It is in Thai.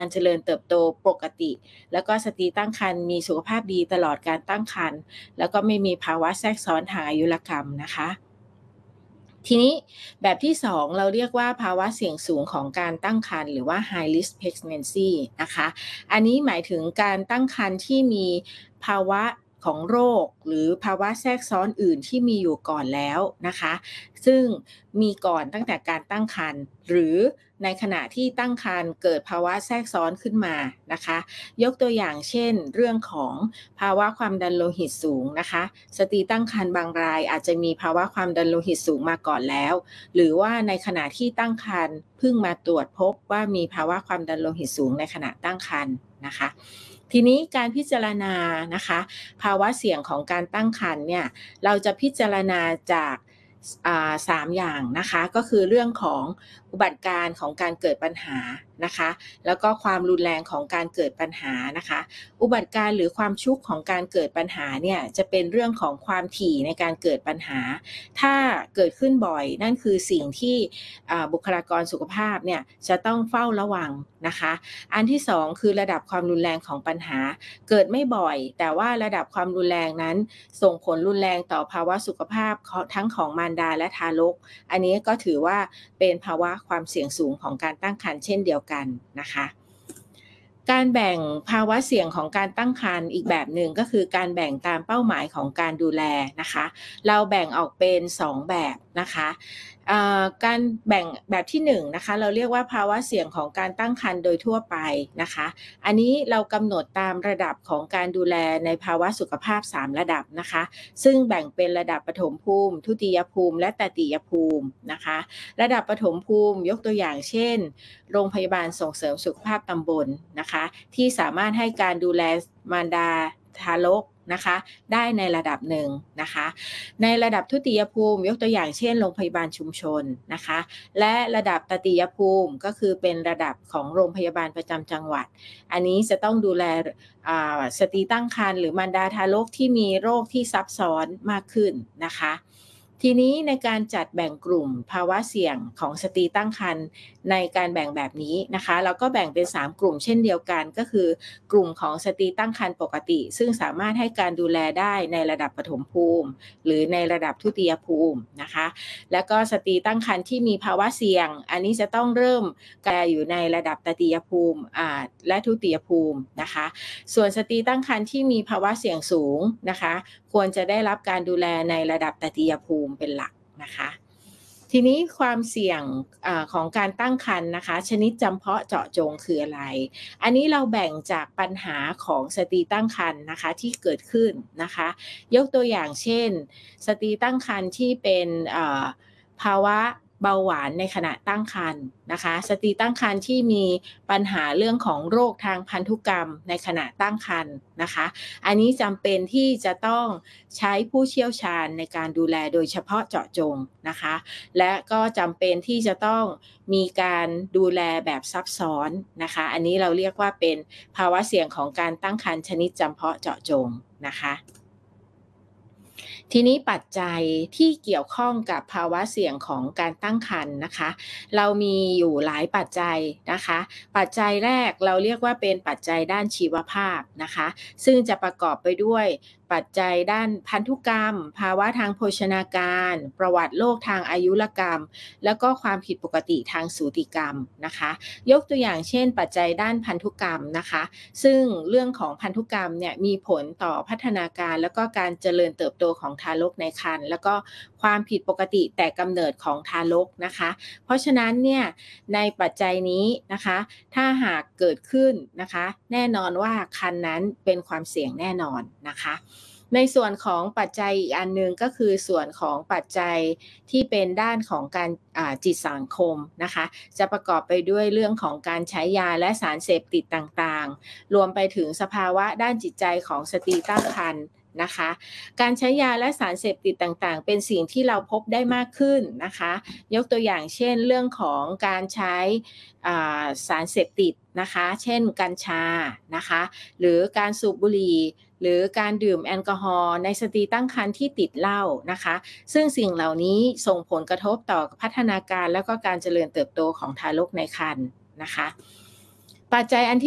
การเจริญเติบโตปกติแล้วก็สตรีตั้งครรภ์มีสุขภาพดีตลอดการตั้งครรภ์แล้วก็ไม่มีภาวะแทรกซ้อนทางอายุรกรรมนะคะทีนี้แบบที่2เราเรียกว่าภาวะเสี่ยงสูงของการตั้งครรภ์หรือว่า high risk pregnancy นะคะอันนี้หมายถึงการตั้งครรภ์ที่มีภาวะของโรคหรือภาวะแทรกซ้อนอื่นที่มีอยู่ก่อนแล้วนะคะซึ่งมีก่อนตั้งแต่การตั้งครรภ์หรือในขณะที่ตั้งครรภ์เกิดภาวะแทรกซ้อนขึ้นมานะคะยกตัวอย่างเช่นเรื่องของภาวะความดันโลหิตสูงนะคะสตรีตั้งครรภ์บางรายอาจจะมีภาวะความดันโลหิตสูงมาก่อนแล้วหรือว่าในขณะที่ตั้งครรภ์เพิ่งมาตรวจพบว่ามีภาวะความดันโลหิตสูงในขณะตั้งครรภ์นะคะทีนี้การพิจารณานะคะภาวะเสี่ยงของการตั้งครรภ์เนี่ยเราจะพิจารณาจาก3อย่างนะคะก็คือเรื่องของอุบัติการณ์ของการเกิดปัญหานะคะแล้วก็ความรุนแรงของการเกิดปัญหานะคะอุบัติการณ์หรือความชุกของการเกิดปัญหาเนี่ยจะเป็นเรื่องของความถี่ในการเกิดปัญหาถ้าเกิดขึ้นบ่อยนั่นคือสิ่งที่บุคลากรสุขภาพเนี่ยจะต้องเฝ้าระวังนะคะอันที่2คือระดับความรุนแรงของปัญหาเกิดไม่บ่อยแต่ว่าระดับความรุนแรงนั้นส่งผลรุนแรงต่อภาวะสุขภาพทั้งของมารดาและทารกอันนี้ก็ถือว่าเป็นภาวะความเสี่ยงสูงของการตั้งครรภ์เช่นเดียวกันนะคะการแบ่งภาวะเสี่ยงของการตั้งครรภ์อีกแบบหนึ่งก็คือการแบ่งตามเป้าหมายของการดูแลนะคะเราแบ่งออกเป็น2แบบนะคะการแบ่งแบบที่1นะคะเราเรียกว่าภาวะเสี่ยงของการตั้งครรภ์โดยทั่วไปนะคะอันนี้เรากำหนดตามระดับของการดูแลในภาวะสุขภาพ3ระดับนะคะซึ่งแบ่งเป็นระดับปฐมภูมิทุติยภูมิและตติยภูมินะคะระดับปฐมภูมิยกตัวอย่างเช่นโรงพยาบาลส่งเสริมสุขภาพตำบลนะคะที่สามารถให้การดูแลมารดาทารกนะคะได้ในระดับหนึ่งนะคะในระดับทุติยภูมิยกตัวอย่างเช่นโรงพยาบาลชุมชนนะคะและระดับตติยภูมิก็คือเป็นระดับของโรงพยาบาลประจำจังหวัดอันนี้จะต้องดูแลสตรีตั้งครรภ์หรือมารดาทารกที่มีโรคที่ซับซ้อนมากขึ้นนะคะทีนี้ในการจัดแบ่งกลุ่มภาวะเสี่ยงของสตรีตั้งครรภ์ในการแบ่งแบบนี้นะคะเราก็แบ่งเป็น3กลุ่มเช่นเดียวกันก็คือกลุ่มของสตรีตั้งครรภ์ปกติซึ่งสามารถให้การดูแลได้ในระดับปฐมภูมิหรือในระดับทุติยภูมินะคะแล้วก็สตรีตั้งครรภ์ที่มีภาวะเสี่ยงอันนี้จะต้องเริ่มการอยู่ในระดับตติยภูมิและทุติยภูมินะคะส่วนสตรีตั้งครรภ์ที่มีภาวะเสี่ยงสูงนะคะควรจะได้รับการดูแลในระดับตติยภูมิเป็นหลักนะคะทีนี้ความเสี่ยงของการตั้งครรภ์นะคะชนิดจำเพาะเจาะจงคืออะไรอันนี้เราแบ่งจากปัญหาของสตรีตั้งครรภ์นะคะที่เกิดขึ้นนะคะยกตัวอย่างเช่นสตรีตั้งครรภ์ที่เป็นภาวะเบาหวานในขณะตั้งครรภ์นะคะสตรีตั้งครรภ์ที่มีปัญหาเรื่องของโรคทางพันธุกรรมในขณะตั้งครรภ์นะคะอันนี้จำเป็นที่จะต้องใช้ผู้เชี่ยวชาญในการดูแลโดยเฉพาะเจาะจงนะคะและก็จำเป็นที่จะต้องมีการดูแลแบบซับซ้อนนะคะอันนี้เราเรียกว่าเป็นภาวะเสี่ยงของการตั้งครรภ์ชนิดจำเพาะเจาะจงนะคะทีนี้ปัจจัยที่เกี่ยวข้องกับภาวะเสี่ยงของการตั้งครรภ์นะคะเรามีอยู่หลายปัจจัยนะคะปัจจัยแรกเราเรียกว่าเป็นปัจจัยด้านชีวภาพนะคะซึ่งจะประกอบไปด้วยปัจจัยด้านพันธุกรรมภาวะทางโภชนาการประวัติโรคทางอายุรกรรมแล้วก็ความผิดปกติทางสูติกรรมนะคะยกตัวอย่างเช่นปัจจัยด้านพันธุกรรมนะคะซึ่งเรื่องของพันธุกรรมเนี่ยมีผลต่อพัฒนาการแล้วก็การเจริญเติบโตของทารกในครรภ์แล้วก็ความผิดปกติแต่กำเนิดของทารกนะคะเพราะฉะนั้นเนี่ยในปัจจัยนี้นะคะถ้าหากเกิดขึ้นนะคะแน่นอนว่าครรภ์นั้นเป็นความเสี่ยงแน่นอนนะคะในส่วนของปัจจัยอีกอันหนึ่งก็คือส่วนของปัจจัยที่เป็นด้านของการจิตสังคมนะคะจะประกอบไปด้วยเรื่องของการใช้ยาและสารเสพติดต่างๆรวมไปถึงสภาวะด้านจิตใจของสตรีตั้งครรภ์นะคะการใช้ยาและสารเสพติดต่างๆเป็นสิ่งที่เราพบได้มากขึ้นนะคะยกตัวอย่างเช่นเรื่องของการใช้สารเสพติดนะคะเช่นกัญชานะคะหรือการสูบบุหรี่หรือการดื่มแอลกอฮอล์ในสตรีตั้งครรภ์ที่ติดเหล้านะคะซึ่งสิ่งเหล่านี้ส่งผลกระทบต่อพัฒนาการและก็การเจริญเติบโตของทารกในครรภ์นะคะปัจจัยอัน